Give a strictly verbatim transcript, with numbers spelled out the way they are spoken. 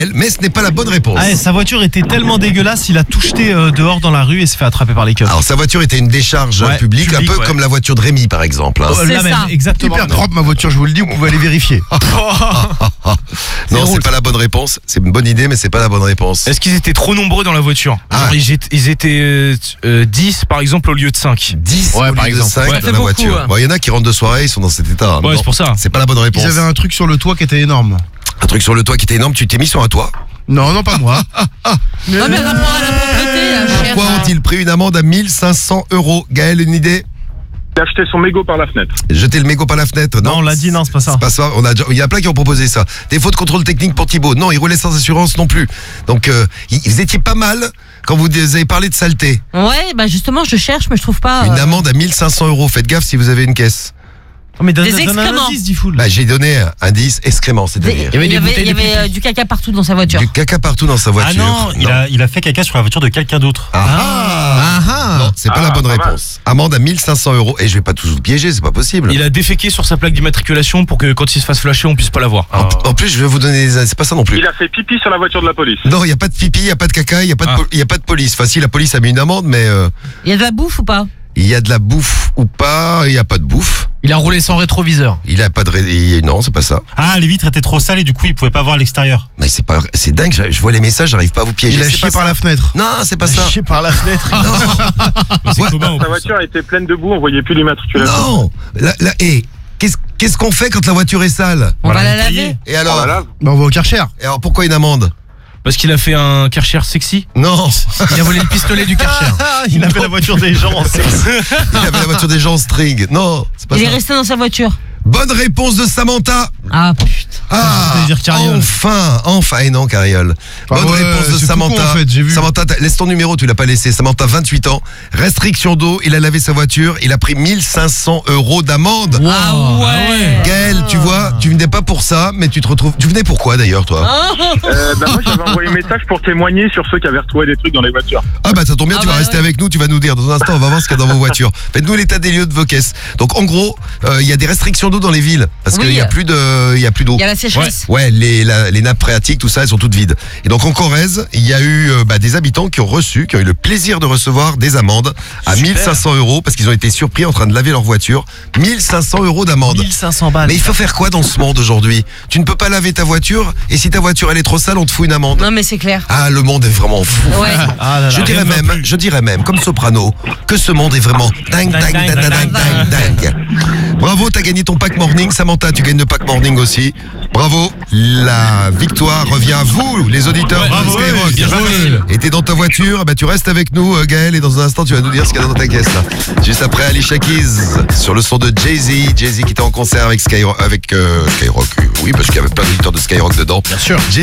Mais ce n'est pas la bonne réponse. Ah, sa voiture était tellement dégueulasse, il a tout jeté euh, dehors dans la rue et s'est fait attraper par les keufs. Alors sa voiture était une décharge Ouais, publique, publique, un peu ouais. comme la voiture de Rémi par exemple. Hein. Euh, la C'est même, ça. exactement. Hyper propre ma voiture, je vous le dis, vous pouvez aller vérifier. Non, drôle, c'est pas la bonne réponse. C'est une bonne idée, mais c'est pas la bonne réponse. Est-ce qu'ils étaient trop nombreux dans la voiture? Ah. Genre, ils étaient, ils étaient euh, euh, dix par exemple au lieu de cinq. dix Ouais, au par lieu de exemple. cinq Ouais. dans Ça la fait voiture. beaucoup, Bon, il y en a qui rentrent de soirée, ils sont dans cet état. Ouais, Non, c'est pour ça. C'est pas la bonne réponse. Ils avaient un truc sur le toit qui était énorme. Un truc sur le toit qui était énorme, tu t'es mis sur un toit. Non, non, pas moi. Non, mais rapport à la propreté, la chère. Pourquoi ont-ils pris une amende à mille cinq cents euros? Gaël, une idée? Il a acheté son mégot par la fenêtre. Jeter le mégot par la fenêtre? Non, on l'a dit, non, c'est pas ça. C'est pas ça. On a déjà- il y a plein qui ont proposé ça. Des fautes de contrôle technique pour Thibaut. Non, il roulait sans assurance non plus. Donc, euh, il- vous étiez pas mal quand vous avez parlé de saleté. Ouais, bah justement, je cherche, mais je trouve pas. Une euh, amende à mille cinq cents euros. Faites gaffe si vous avez une caisse. Oh, mais donne, Des donne un excréments. indice, dit Foul. Bah, j'ai donné un indice excrément, des- c'est-à-dire Il y avait, il y avait, il y avait, euh, du caca partout dans sa voiture. du caca partout dans sa Ah voiture. non, il a, il a fait caca sur la voiture de quelqu'un d'autre. Ah, ah. Non, c'est pas Ah, la bonne pas mal. réponse. Amende à mille cinq cents euros. Et je vais pas tous vous piéger, c'est pas possible. Il a déféqué sur sa plaque d'immatriculation pour que quand il se fasse flasher, on puisse pas la voir. En, en plus, je vais vous donner des... C'est pas ça non plus. Il a fait pipi sur la voiture de la police. Non, il n'y a pas de pipi, il n'y a pas de caca, il n'y a, pas de Ah. pol- y a pas de police. Enfin, si, la police a mis une amende, mais euh, Il y a de la bouffe ou pas? il y a de la bouffe ou pas, il n'y a pas de bouffe. Il a roulé sans rétroviseur. Il a pas de... ré- il- Non, c'est pas ça. Ah, les vitres étaient trop sales et du coup, il pouvait pas voir l'extérieur. Mais c'est pas... C'est dingue, je je vois les messages, j'arrive pas à vous piéger. Il a C'est chié pas par ça. la fenêtre. Non, c'est pas ça. Chier par la fenêtre. C'est Ouais. commun, en Sa plus. voiture était pleine de boue, on voyait plus l'immatriculation. Non. Là, là, hé, qu'est-ce qu'est-ce qu'on fait quand la voiture est sale? On Voilà, va la nettoyer. laver. Et On alors, la lave. Bah, on va au Karcher. et alors pourquoi une amende? Parce qu'il a fait un Karcher sexy. Non, Il a volé le pistolet du Karcher. Ah, il avait la voiture des gens en sexe. il avait la voiture des gens en string. Non, c'est pas Il est ça. resté dans sa voiture. Bonne réponse de Samantha. Ah putain. Ah, J'allais dire Carriole. enfin, enfin, et non, Carriole. Ah Bonne ouais, réponse de c'est tout Samantha. con, en fait, j'ai vu. Samantha, t'as- laisse ton numéro, tu l'as pas laissé. Samantha, vingt-huit ans, restriction d'eau, il a lavé sa voiture, il a pris mille cinq cents euros d'amende. Ah ouais. Gaël, tu vois, tu venais pas pour ça, mais tu te retrouves. Tu venais pourquoi d'ailleurs, toi? Euh, bah, moi, j'avais envoyé un message pour témoigner sur ceux qui avaient retrouvé des trucs dans les voitures. Ah bah ça tombe bien, Ah tu vas bah rester ouais. avec nous, tu vas nous dire. Dans un instant, on va voir ce qu'il y a dans vos voitures. Faites-nous l'état des lieux de vos caisses. Donc en gros, euh, il y a des restrictions d'eau dans les villes parce Oui. qu'il y a plus de, il y a plus d'eau. Il y a la sécheresse. Ouais, les, la- les nappes phréatiques, tout ça, elles sont toutes vides. Et donc en Corrèze, il y a eu euh, bah, des habitants qui ont reçu, qui ont eu le plaisir de recevoir des amendes à mille cinq cents euros parce qu'ils ont été surpris en train de laver leur voiture. mille cinq cents euros d'amende. mille cinq cents balles. Mais il faut faire quoi dans ce monde aujourd'hui? Tu ne peux pas laver ta voiture et si ta voiture elle est trop sale, on te fout une amende. Non mais c'est clair. Ah, le monde est vraiment fou. Ouais. Ah là là. Je dirais même, je dirais même, comme Soprano, que ce monde est vraiment dingue, dingue, dingue, dingue, dingue, dingue, dingue. Bravo, t'as gagné ton pack morning. Samantha, tu gagnes le pack morning aussi. Bravo. La victoire revient à vous, les auditeurs de Skyrock. bien joué. Et t'es dans ta voiture, bah tu restes avec nous, euh, Gaël, et dans un instant, tu vas nous dire ce qu'il y a dans ta caisse, là. Juste après Alicia Keys, sur le son de Jay-Z. Jay-Z qui était en concert avec Skyrock, avec euh, Skyrock, oui, parce qu'il y avait plein d'auditeurs de Skyrock dedans. Bien sûr.